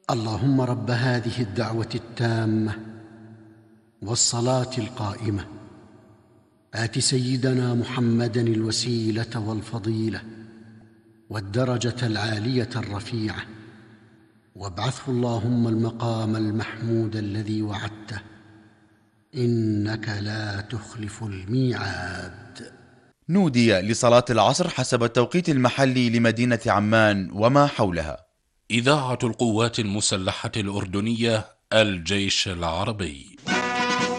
اللهم رب هذه الدعوة التامة والصلاة القائمة آت سيدنا محمدا الوسيلة والفضيلة والدرجة العالية الرفيعة وابعثه اللهم المقام المحمود الذي وعدته إنك لا تخلف الميعاد. نودي لصلاة العصر حسب التوقيت المحلي لمدينة عمان وما حولها. إذاعة القوات المسلحة الأردنية، الجيش العربي.